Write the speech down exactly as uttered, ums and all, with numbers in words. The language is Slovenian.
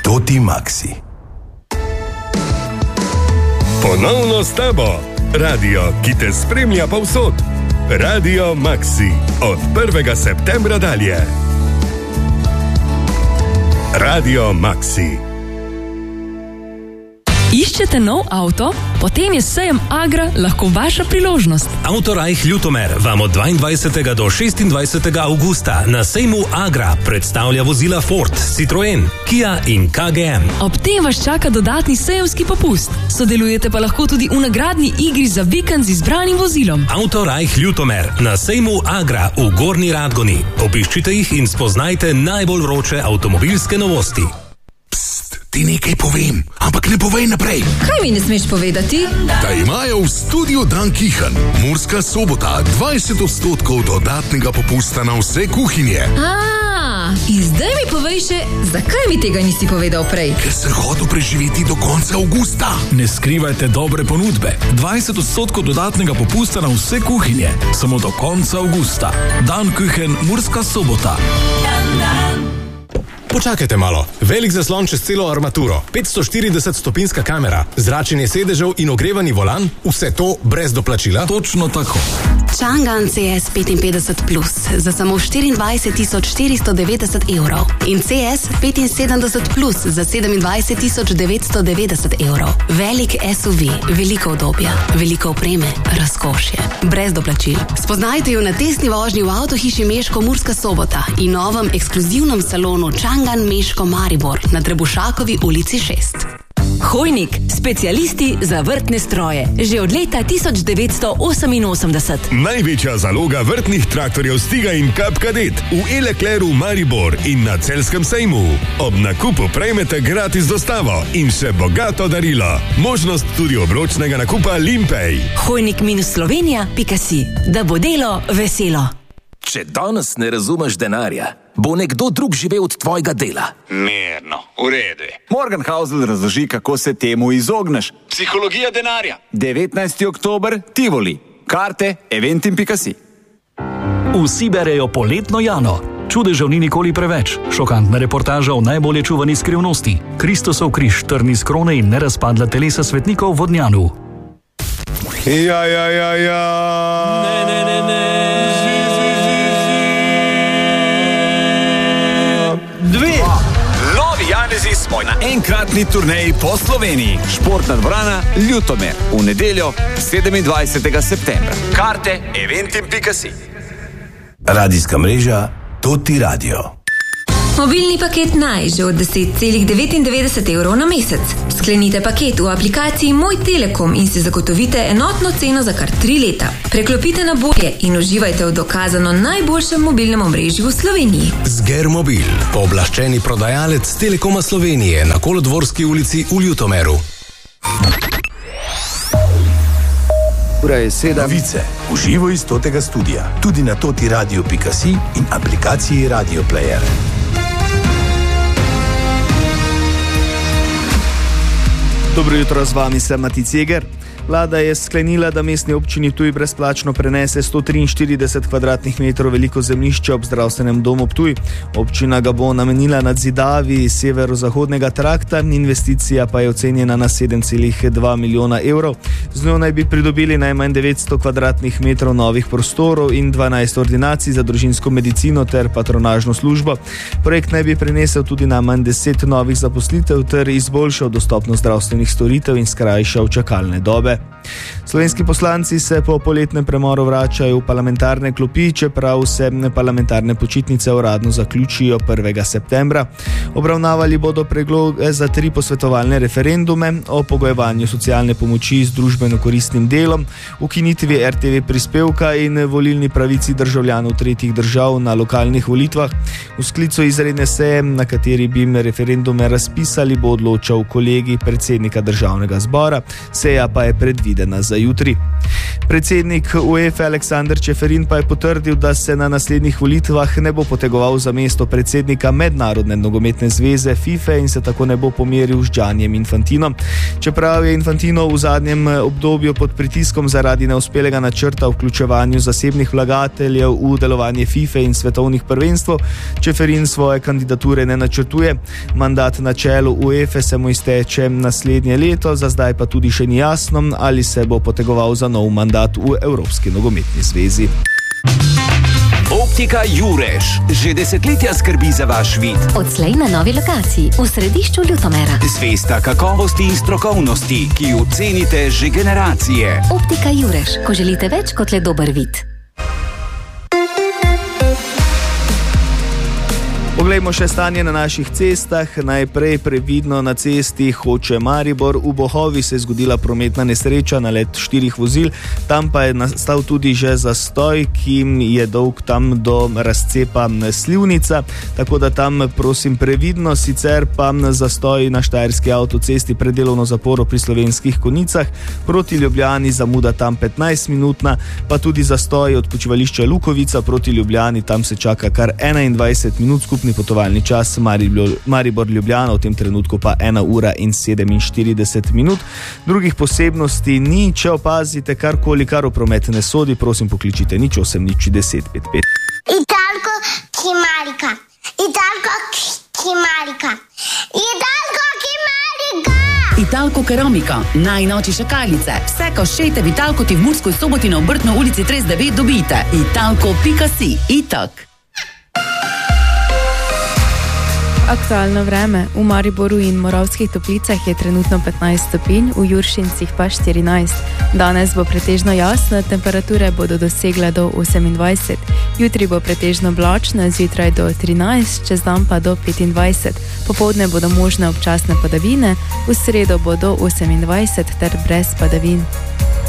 Toti Maxi. Ponovno s tabo, radio, ki te spremlja povsod. Radio Maxi, od prvega septembra dalje. Radio Maxi. Iščete nov avto? Potem je sejem Agra lahko vaša priložnost. Autorajh Ljutomer vam od dvaindvajsetega do šestindvajsetega avgusta na sejmu Agra predstavlja vozila Ford, Citroen, Kia in K G M. Ob tem vas čaka dodatni sejemski popust. Sodelujete pa lahko tudi v nagradni igri za vikend z izbranim vozilom. Autorajh Ljutomer na sejmu Agra v Gornji Radgoni. Obiščite jih in spoznajte najbolj vroče avtomobilske novosti. Ti nekaj povem, ampak ne povej naprej. Kaj mi ne smeš povedati? Da imajo v studiu Dan Kihan, Murska Sobota, dvajset odstotkov dodatnega popusta na vse kuhinje. A, in zdaj mi povej še, zakaj mi tega nisi povedal prej? Ker sem hotel preživeti do konca avgusta. Ne skrivajte dobre ponudbe. dvajset odstotkov dodatnega popusta na vse kuhinje. Samo do konca avgusta. Dan Kihan, Murska Sobota. Dan, dan. Počakajte malo. Velik zaslon čez celo armaturo, petsto štirideset stopinjska kamera, zračenje sedežev in ogrevani volan, vse to brez doplačila? Točno tako. Chang'an C S petinpetdeset plus za samo štiriindvajset tisoč štiristo devetdeset evrov in C S petinsedemdeset plus za sedemindvajset tisoč devetsto devetdeset evrov. Velik S U V, veliko udobja, veliko opreme, razkošje, brez doplačil. Spoznajte jo na testni vožnji v avtohiši Meško Murska Sobota in novem ekskluzivnem salonu Chang'an Meško Maribor na Trebušakovi ulici šest. Hojnik, specialisti za vrtne stroje. Že od leta tisoč devetsto oseminosemdeset. Največja zaloga vrtnih traktorjev Stiga in Kap Kadet v E-Leclercu Maribor in na Celjskem sejmu. Ob nakupu prejmete gratis dostavo in še bogato darilo. Možnost tudi obročnega nakupa Limpej. Hojnik minus Slovenija pika si. Da bo delo veselo. Če danes ne razumeš denarja, bo nekdo drug živel od tvojega dela. Mirno, v redu. Morgan Housel razloži, kako se temu izogneš. Psihologija denarja. devetnajsti oktober, Tivoli. Karte eventim pika si. Vsi berejo poletno Jano. Čudežev ni nikoli preveč. Šokantna reportaža o najbolje čuvani skrivnosti. Kristosov križ, trni z krone in nerazpadla telesa svetnikov v Vodnjanu. Ja, ja, ja, ja. Ne, ne, ne, ne. Dve. Novi Janezi smo na enkratni turneji po Sloveniji. Športna dvorana Ljutomer. V nedeljo sedemindvajsetega septembra. Karte eventim pika si. Radijska mreža Toti Radio. Mobilni paket Naj že od deset celih devetindevetdeset evrov na mesec. Sklenite paket v aplikaciji Moj Telekom in si zagotovite enotno ceno za kar tri leta. Preklopite na bolje in uživajte v dokazano najboljšem mobilnem omrežju v Sloveniji. Zger Mobil, pooblaščeni prodajalec Telekoma Slovenije na Kolodvorski ulici v Ljutomeru. Ura je sedem. Novice. Uživo iz Totega studija. Tudi na toti radio pika si in aplikaciji Radio Player. Dobro jutro, z vami sem Mati Ceger. Vlada je sklenila, da mestni občini Ptuj brezplačno prenese sto triinštirideset kvadratnih metrov veliko zemljišče ob zdravstvenem domu Ptuj. Občina ga bo namenila nadzidavi severozahodnega trakta, investicija pa je ocenjena na sedem celih dva milijona evrov. Z njo naj bi pridobili najmanj devetsto kvadratnih metrov novih prostorov in dvanajst ordinacij za družinsko medicino ter patronažno službo. Projekt naj bi prenesel tudi najmanj deset novih zaposlitev ter izboljšal dostopnost zdravstvenih storitev in skrajšal čakalne dobe. Slovenski poslanci se po poletnem premoru vračajo v parlamentarne klopi, čeprav se parlamentarne počitnice uradno zaključijo prvega septembra. Obravnavali bodo predloge za tri posvetovalne referendume o pogojevanju socialne pomoči z družbeno koristnim delom, ukinitvi R T V prispevka in volilni pravici državljanov tretjih držav na lokalnih volitvah. V sklicu izredne seje, na kateri bi referendume razpisali, bo odločal kolegij predsednika državnega zbora. Seja pa je predvidena predvidena za jutri. Predsednik UEFA Aleksander Čeferin pa je potrdil, da se na naslednjih volitvah ne bo potegoval za mesto predsednika Mednarodne nogometne zveze FIFA in se tako ne bo pomeril z Giannijem Infantinom. Čeprav je Infantino v zadnjem obdobju pod pritiskom zaradi neuspelega načrta o vključevanju zasebnih vlagateljev v delovanje FIFA in svetovnih prvenstv, Čeferin svoje kandidature ne načrtuje. Mandat na čelu UEFA se mu izteče naslednje leto, za zdaj pa tudi še ni jasno, ali se bo potegoval za nov mandat v Evropski nogometni zvezi. Optika Jurež že desetletja skrbi za vaš vid. Odslej na novi lokaciji v središču Ljutomera. Zvesta kakovosti in strokovnosti, ki jo cenite že generacije. Optika Jurež, ko želite več kot le dober vid. Poglejmo še stanje na naših cestah. Najprej previdno na cesti Hoče-Maribor. V Bohovi se je zgodila prometna nesreča na let štirih vozil. Tam pa je nastal tudi že zastoj, ki je dolg tam do razcepa Slivnica. Tako da tam prosim previdno. Sicer pa zastoj na štajerski avtocesti pred delovno zaporo pri Slovenskih Konjicah. Proti Ljubljani zamuda tam petnajst minutna, pa tudi zastoj od počivališča Lukovica proti Ljubljani. Tam se čaka kar enaindvajset minut, skupni potovalni čas Maribor-Ljubljana v tem trenutku pa ena ura in sedeminštirideset minut. Drugih posebnosti ni. Če opazite karkoli, kar v promet ne sodi, prosim pokličite nič osem nič deset pet pet. Italko Kimarika. Italko Kimarika. Italko Kimarika. Italko Keramika, najnovejše šakalice. Vse košete v Italkoti v Murskoj Soboti na Obrtno ulici trideset devet dobite. Italko pika si. Itak. Aktualno vreme. V Mariboru in Moravskih Toplicah je trenutno petnajst stopinj, v Juršincih pa štirinajst. Danes bo pretežno jasno, temperature bodo dosegle do osemindvajset. Jutri bo pretežno oblačno, zjutraj do trinajst, čez dan pa do petindvajset. Popoldne bodo možne občasne padavine, v sredo bo do osemindvajset ter brez padavin.